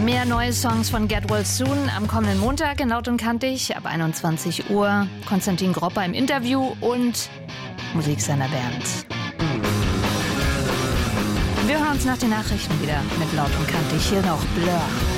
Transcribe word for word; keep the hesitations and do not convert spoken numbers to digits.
Mehr neue Songs von Get Well Soon am kommenden Montag in Laut und Kantig ab einundzwanzig Uhr. Konstantin Gropper im Interview und Musik seiner Band. Wir hören uns nach den Nachrichten wieder mit Laut und Kantig. Hier noch Blur.